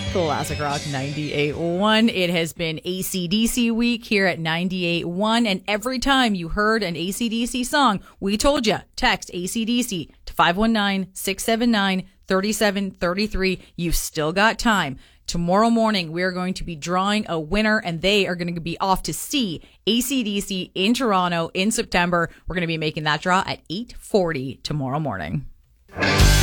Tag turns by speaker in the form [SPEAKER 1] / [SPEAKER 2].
[SPEAKER 1] Classic Rock 98.1. It has been AC/DC week here at 98.1. And every time you heard an AC/DC song, we told you, text AC/DC to 519-679-3733. You've still got time. Tomorrow morning, we are going to be drawing a winner, and they are going to be off to see AC/DC in Toronto in September. We're going to be making that draw at 8:40 tomorrow morning.